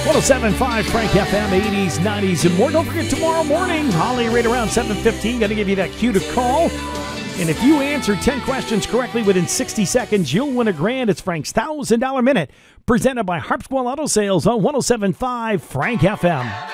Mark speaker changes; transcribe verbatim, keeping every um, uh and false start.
Speaker 1: one oh seven point five Frank F M, eighties, nineties, and more. Don't forget tomorrow morning, Holly, right around seven fifteen, going to give you that cue to call. And if you answer ten questions correctly within sixty seconds, you'll win a grand. It's Frank's one thousand dollars Minute, presented by Harpswell Auto Sales on one oh seven point five Frank F M.